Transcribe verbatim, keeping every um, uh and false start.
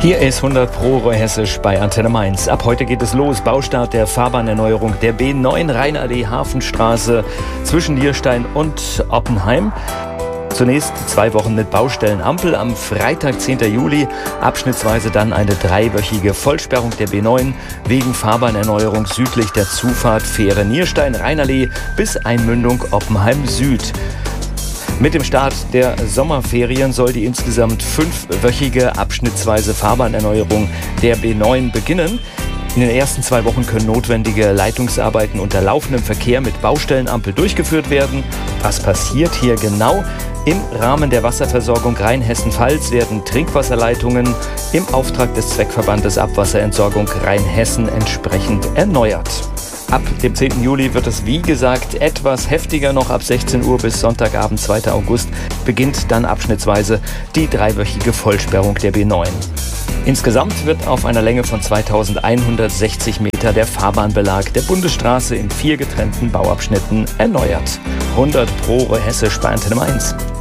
Hier ist hundert Pro Hessisch bei Antenne Mainz. Ab heute geht es los. Baustart der Fahrbahnerneuerung der B neun Rheinallee Hafenstraße zwischen Nierstein und Oppenheim. Zunächst zwei Wochen mit Baustellenampel. Am Freitag, zehnten Juli, abschnittsweise dann eine dreiwöchige Vollsperrung der B neun wegen Fahrbahnerneuerung südlich der Zufahrt Fähre Nierstein-Rheinallee bis Einmündung Oppenheim Süd. Mit dem Start der Sommerferien soll die insgesamt fünfwöchige abschnittsweise Fahrbahnerneuerung der B neun beginnen. In den ersten zwei Wochen können notwendige Leitungsarbeiten unter laufendem Verkehr mit Baustellenampel durchgeführt werden. Was passiert hier genau? Im Rahmen der Wasserversorgung Rheinhessen-Pfalz werden Trinkwasserleitungen im Auftrag des Zweckverbandes Abwasserentsorgung Rheinhessen entsprechend erneuert. Ab dem zehnten Juli wird es, wie gesagt, etwas heftiger noch. Ab sechzehn Uhr bis Sonntagabend, zweiten August, beginnt dann abschnittsweise die dreiwöchige Vollsperrung der B neun. Insgesamt wird auf einer Länge von zweitausendeinhundertsechzig Meter der Fahrbahnbelag der Bundesstraße in vier getrennten Bauabschnitten erneuert. hundert Pro Hessisch bei Antenne Mainz.